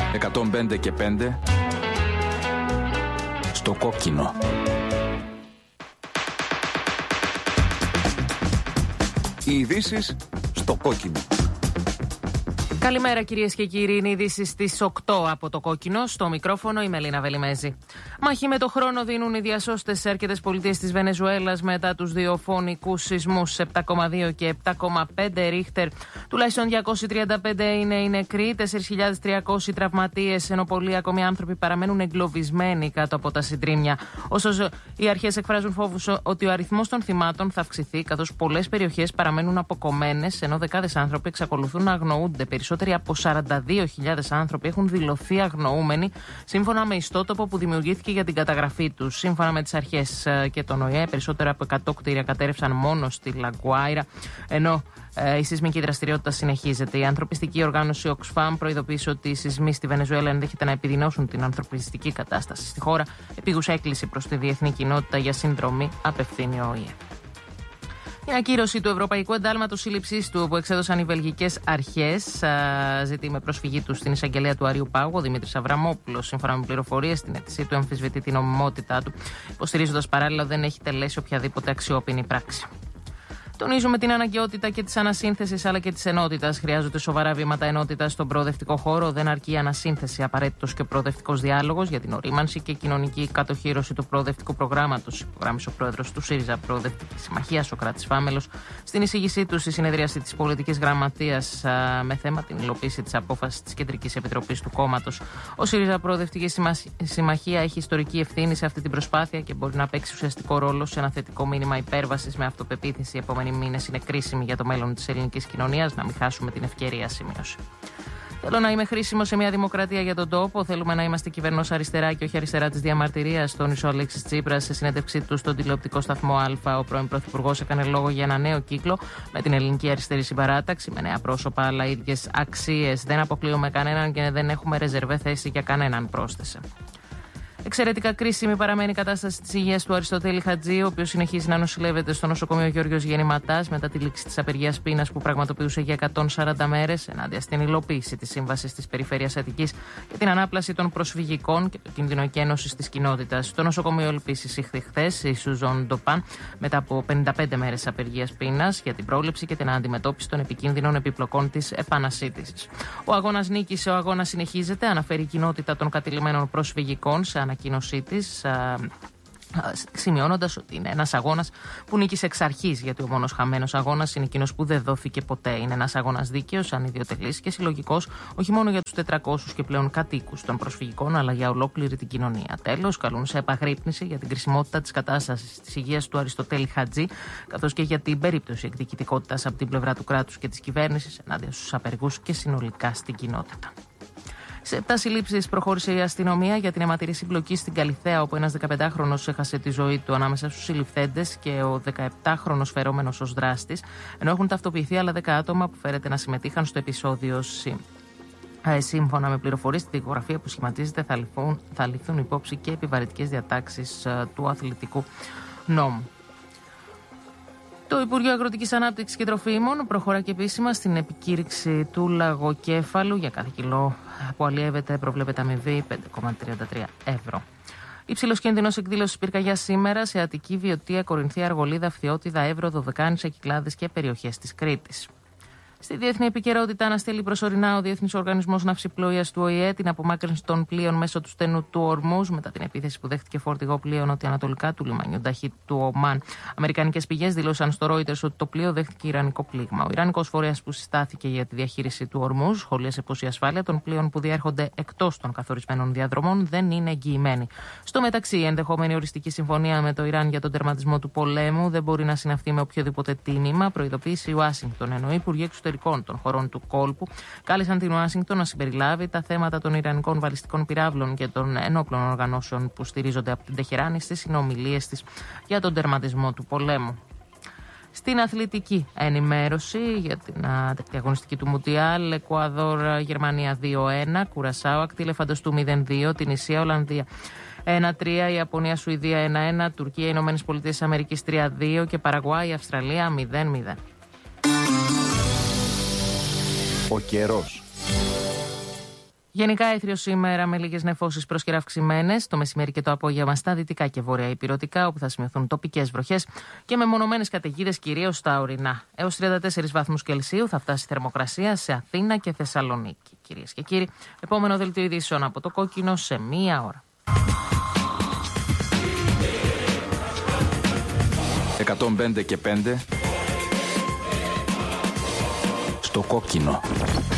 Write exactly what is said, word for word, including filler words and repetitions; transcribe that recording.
εκατόν πέντε και πέντε στο κόκκινο. Οι ειδήσεις στο κόκκινο. Καλημέρα κυρίες και κύριοι, είναι οι ειδήσεις στις οκτώ από το κόκκινο. Στο μικρόφωνο η Μελίνα Βελιμέζη. Μάχη με το χρόνο δίνουν οι διασώστες στις Αρκετές Πολιτείες της Βενεζουέλας μετά τους δύο φωνικούς σεισμούς επτά κόμμα δύο και επτά κόμμα πέντε ρίχτερ. Τουλάχιστον διακόσιοι τριάντα πέντε είναι οι νεκροί, τέσσερις χιλιάδες τριακόσιοι τραυματίες, ενώ πολλοί ακόμη άνθρωποι παραμένουν εγκλωβισμένοι κάτω από τα συντρίμμια. Ωστόσο, οι αρχές εκφράζουν φόβους ότι ο αριθμός των θυμάτων θα αυξηθεί, καθώς πολλές περιοχές παραμένουν αποκομμένες, ενώ δεκάδες άνθρωποι εξακολουθούν να αγνοούνται. Περισσότεροι από σαράντα δύο χιλιάδες άνθρωποι έχουν δηλωθεί αγνοούμενοι, σύμφωνα με ιστότοπο που δημιουργήθηκε για την καταγραφή τους. Σύμφωνα με τις αρχές και τον Ο Ε Ε, περισσότερα από εκατό κτίρια κατέρευσαν μόνο στη Λαγκουάιρα, ενώ ε, η σεισμική δραστηριότητα συνεχίζεται. Η ανθρωπιστική οργάνωση Oxfam προειδοποίησε ότι οι σεισμοί στη Βενεζουέλα ενδέχεται να επιδεινώσουν την ανθρωπιστική κατάσταση στη χώρα. Επίγουσα έκκληση προς τη διεθνή κοινότητα για συνδρομή απευθύνει ο Ο Ε Ε. Η ακύρωση του Ευρωπαϊκού Εντάλματος Σύλληψής του που εξέδωσαν οι βελγικές αρχές ζητεί με προσφυγή του στην εισαγγελέα του Αριού Πάγου ο Δημήτρης Αβραμόπουλος. Σύμφωνα με πληροφορίες, στην αίτησή του αμφισβητεί την νομιμότητά του, υποστηρίζοντας παράλληλα δεν έχει τελέσει οποιαδήποτε αξιόπινη πράξη. Τονίζουμε την αναγκαιότητα και της ανασύνθεσης αλλά και της ενότητας. Χρειάζονται σοβαρά βήματα ενότητας στον προοδευτικό χώρο. Δεν αρκεί η ανασύνθεση. Απαραίτητος και ο προοδευτικός διάλογος για την ορίμανση και κοινωνική κατοχήρωση του προοδευτικού προγράμματος, υπογράμμισε ο πρόεδρος του ΣΥΡΙΖΑ Προοδευτική Συμμαχία, Σωκράτης Φάμελος, στην εισήγησή του στη συνεδρίαση της Πολιτικής Γραμματείας με θέμα την υλοποίηση της απόφασης της Κεντρικής Επιτροπής του κόμματος. Ο ΣΥΡΙΖΑ Προοδευτική Συμμαχία έχει ιστορική ευθύνη σε αυτή την προσπάθεια και μπορεί να παίξει ουσιαστικό ρόλο σε ένα θετικό μήνυμα υπέρβασης με αυτοπεποίθηση. Επόμενη μήνες είναι κρίσιμοι για το μέλλον της ελληνικής κοινωνίας, να μην χάσουμε την ευκαιρία, σημείωσε. Θέλω να είμαι χρήσιμο σε μια δημοκρατία για τον τόπο. Θέλουμε να είμαστε κυβερνός αριστερά και όχι αριστερά της διαμαρτυρίας, τόνισε ο Αλέξης Τσίπρας σε συνέντευξή του στον τηλεοπτικό σταθμό Α. Ο πρώην Πρωθυπουργός έκανε λόγο για ένα νέο κύκλο με την Ελληνική Αριστερή Συμπαράταξη, με νέα πρόσωπα αλλά ίδιες αξίες. Δεν αποκλείουμε κανέναν και δεν έχουμε ρεζερβέ θέση για κανέναν, πρόσθεσε. Εξαιρετικά κρίσιμη παραμένει η κατάσταση της υγείας του Αριστοτέλη Χατζή, ο οποίος συνεχίζει να νοσηλεύεται στο νοσοκομείο Γιώργος Γεννηματάς μετά τη λήξη της απεργίας πείνας που πραγματοποιούσε για εκατόν σαράντα μέρες ενάντια στην υλοποίηση της Σύμβασης της Περιφέρειας Αττικής για την ανάπλαση των προσφυγικών και το κίνδυνο εκένωσης της κοινότητας. Το νοσοκομείο επίσης ήρθε χθες η Σουζόν Ντοπάν μετά από πενήντα πέντε μέρες απεργίας πείνας για την πρόληψη και την αντιμετώπιση των επικίνδυνων επιπλοκών της επανασύντησης. Ο αγώνας νίκησε, ο αγώνας συνεχίζεται, αναφέρει η κοινότητα των κατηλημένων προσφυγικών σε ανακοίνωσή της, σημειώνοντας ότι είναι ένας αγώνας που νίκησε εξ αρχής, γιατί ο μόνος χαμένος αγώνας είναι εκείνος που δεν δόθηκε ποτέ. Είναι ένας αγώνας δίκαιος, ανιδιοτελής και συλλογικός, όχι μόνο για τους τετρακόσιους και πλέον κατοίκους των προσφυγικών, αλλά για ολόκληρη την κοινωνία. Τέλος, καλούν σε επαγρύπνηση για την κρισιμότητα της κατάστασης της υγείας του Αριστοτέλη Χατζή, καθώς και για την περίπτωση εκδικητικότητας από την πλευρά του κράτους και της κυβέρνησης ενάντια στους απεργούς και συνολικά στην κοινότητα. Σε επτά συλλήψεις προχώρησε η αστυνομία για την αιματηρή συμπλοκή στην Καλιθέα, όπου ένας δεκαπεντάχρονος έχασε τη ζωή του ανάμεσα στους συλληφθέντες και ο δεκαεπτάχρονος φερόμενος ως δράστης, ενώ έχουν ταυτοποιηθεί άλλα δέκα άτομα που φέρεται να συμμετείχαν στο επεισόδιο. Σύμφωνα με πληροφορίες, στη δικογραφία που σχηματίζεται θα ληφθούν, θα ληφθούν υπόψη και επιβαρυντικές διατάξεις του αθλητικού νόμου. Το Υπουργείο Αγροτικής Ανάπτυξης και Τροφίμων προχωρά και επίσημα στην επικήρυξη του λαγοκέφαλου. Για κάθε κιλό που αλλιεύεται προβλέπεται αμοιβή πέντε κόμμα τριάντα τρία ευρώ. Υψηλός κίνδυνος εκδήλωσης πυρκαγιάς σήμερα σε Αττική, Βιωτία, Κορινθία, Αργολίδα, Φθιώτιδα, Εύρο, Δωδεκάνησα, Κυκλάδες και περιοχές της Κρήτης. Στη διεθνή επικαιρότητα, αναστέλει προσωρινά ο Διεθνής Οργανισμός Ναυσιπλοείας του Ο Ε Ε την απομάκρυνση των πλοίων μέσω του στενού του Ορμούζ μετά την επίθεση που δέχτηκε φορτηγό πλοίο νοτιοανατολικά του λιμανιού Νταχίτ του Ομάν. Αμερικανικές πηγές δήλωσαν στο Reuters ότι το πλοίο δέχτηκε ιρανικό πλήγμα. Ο Ιρανικός φορέας που συστάθηκε για τη διαχείριση του Ορμούζ σχολίασε πως η ασφάλεια των πλοίων που διέρχονται εκτός των καθορισμένων διαδρομών δεν είναι εγγυημένη. Στο μεταξύ, η ενδεχόμενη οριστική συμφωνία με το Ιράν για τον τερματισμό του πολέμου δεν μπορεί να συναυθεί με οποιοδήποτε τίμημα, προειδοποίησε η Ουάσιγκτον, ενώ οι υπουργοί εξωτερικών των χωρών του κόλπου κάλεσαν την Ουάσιγκτον να συμπεριλάβει τα θέματα των ιρανικών βαλιστικών πυράβλων και των ενόπλων οργανώσεων που στηρίζονται από την Τεχεράνη στις συνομιλίες της για τον τερματισμό του πολέμου. Στην αθλητική ενημέρωση για την αγωνιστική του Μουντιάλ, Εκουαδόρ, Γερμανία δύο ένα, Κουρασάο, Ακτήλεφαντος του μηδέν δύο, Τινησία, Ολλανδία ένα τρία, Ιαπωνία, Σουηδία ένα ένα, Τουρκία, Ηνωμένες Πολιτείες Αμερικής τρία δύο και Παραγουάη, Αυστραλία μηδέν μηδέn. Ο καιρός. Γενικά έθριο σήμερα με λίγες νεφώσεις πρόσκαιρα αυξημένες το μεσημέρι και το απόγευμα στα δυτικά και βόρεια υπηρετικά, όπου θα σημειωθούν τοπικές βροχές και μεμονωμένες καταιγίδες κυρίως στα ορεινά. Έως τριάντα τέσσερις βαθμούς Κελσίου θα φτάσει η θερμοκρασία σε Αθήνα και Θεσσαλονίκη. Κυρίες και κύριοι, επόμενο δελτίο ειδήσεων από το Κόκκινο σε μία ώρα. εκατόν πέντε και πέντε στο Κόκκινο.